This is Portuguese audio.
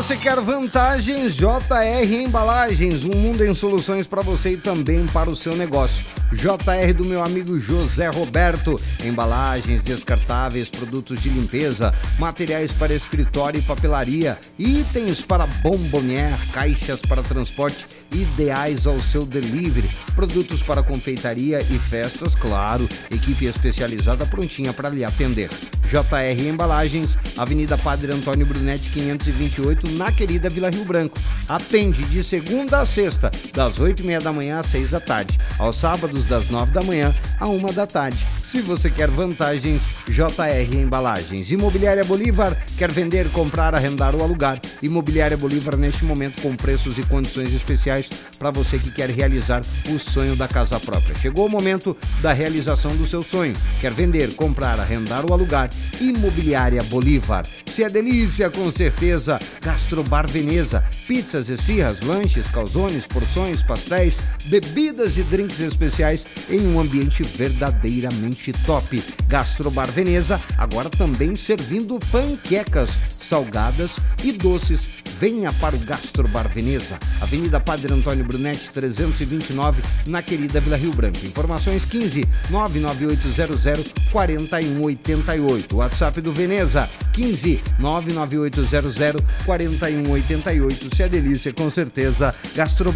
você quer vantagens, JR Embalagens, um mundo em soluções para você e também para o seu negócio. JR do meu amigo José Roberto, embalagens descartáveis, produtos de limpeza, materiais para escritório e papelaria, itens para bombonier, caixas para transporte ideais ao seu delivery, produtos para confeitaria e festas, claro, equipe especializada prontinha para lhe atender. JR Embalagens, Avenida Padre Antônio Brunetti 528, na querida Vila Rio Branco. Atende de segunda a sexta, das 8h30 da manhã às 6 da tarde. Aos sábados, das 9 da manhã à 1 da tarde. Se você quer vantagens, JR Embalagens. Imobiliária Bolívar, quer vender, comprar, arrendar ou alugar. Imobiliária Bolívar neste momento com preços e condições especiais para você que quer realizar o sonho da casa própria. Chegou o momento da realização do seu sonho. Quer vender, comprar, arrendar ou alugar. Imobiliária Bolívar. Se é delícia, com certeza. Gastrobar Veneza. Pizzas, esfirras, lanches, calzones, porções, pastéis, bebidas e drinks especiais em um ambiente verdadeiramente top. Gastrobar Veneza, agora também servindo panquecas, salgadas e doces. Venha para o Gastrobar Veneza, Avenida Padre Antônio Brunetti 329, na querida Vila Rio Branco. Informações 15 99800 4188. WhatsApp do Veneza 15 99800 4188. Se é delícia, com certeza, Gastrobar